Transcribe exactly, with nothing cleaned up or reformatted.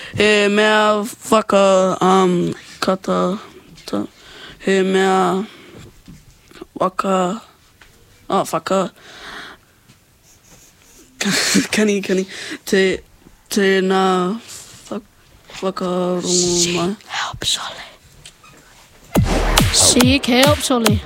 He mea whaka um, kata, ta, he mea waka, oh, whaka, kani, kani, te, te nā whakarongo mai. Seek help, Solly. Seek help, Solly.